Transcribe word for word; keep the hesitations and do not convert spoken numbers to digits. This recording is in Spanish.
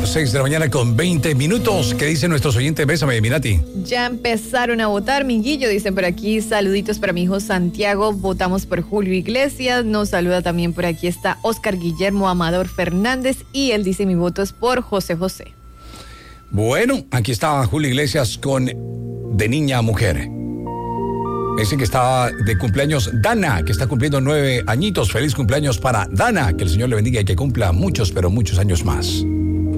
seis de la mañana con veinte minutos. ¿Qué dicen nuestros oyentes? Bésame, Minati. Ya empezaron a votar, Minguillo, dicen por aquí. Saluditos para mi hijo Santiago. Votamos por Julio Iglesias. Nos saluda también por aquí está Oscar Guillermo Amador Fernández. Y él dice: mi voto es por José José. Bueno, aquí está Julio Iglesias con De Niña a Mujer. Dicen que está de cumpleaños Dana, que está cumpliendo nueve añitos. Feliz cumpleaños para Dana. Que el Señor le bendiga y que cumpla muchos, pero muchos años más.